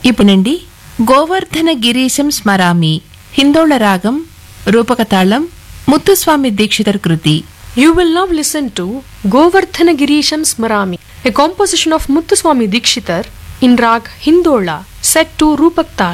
ఇప్పుడండి గోవర్ధన గిరీశం స్మరామి హిందోళ రాగం రూపకతాళం ముత్తుస్వామి దీక్షితర్ కృతి. You will now listen to Govardhana Girisham Smarami, a composition of Muthuswami Dikshitar in Rag Hindola, set to Rupak Tal.